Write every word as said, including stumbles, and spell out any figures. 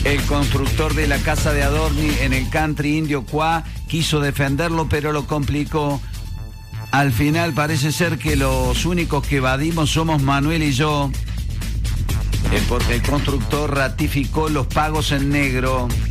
El constructor de la casa de Adorni en el country indio Cuá quiso defenderlo, pero lo complicó. Al final parece ser que los únicos que evadimos somos Manuel y yo, eh, porque el constructor ratificó los pagos en negro.